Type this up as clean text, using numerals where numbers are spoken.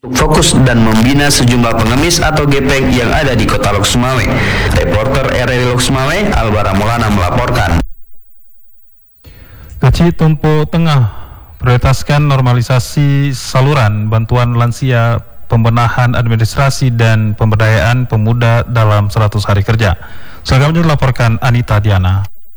fokus dan membina sejumlah pengemis atau gepeng yang ada di Kota Lok Sumawe. Reporter RRI Lok Sumawe, Alvara Maulana melaporkan. Keci Tumpu Tengah prioritaskan normalisasi saluran bantuan lansia, pembenahan administrasi dan pemberdayaan pemuda dalam 100 hari kerja. Selengkapnya dilaporkan Anita Diana.